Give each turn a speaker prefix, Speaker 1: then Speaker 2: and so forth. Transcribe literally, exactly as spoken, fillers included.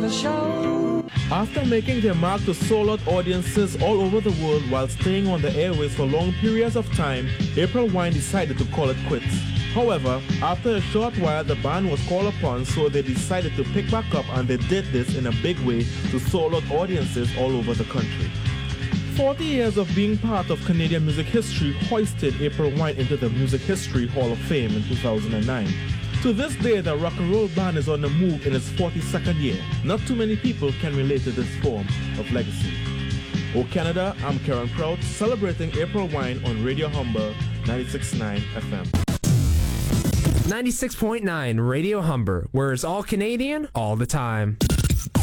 Speaker 1: the show.
Speaker 2: After making their mark to sold out audiences all over the world while staying on the airways for long periods of time, April Wine decided to call it quits. However, after a short while, the band was called upon, so they decided to pick back up, and they did this in a big way to sold out audiences all over the country. forty years of being part of Canadian music history hoisted April Wine into the Music History Hall of Fame in two thousand nine. To this day, the rock and roll band is on the move in its forty-second year. Not too many people can relate to this form of legacy. Oh Canada, I'm Karen Prout, celebrating April Wine on Radio Humber ninety-six point nine F M.
Speaker 3: ninety-six point nine Radio Humber, where it's all Canadian all the time.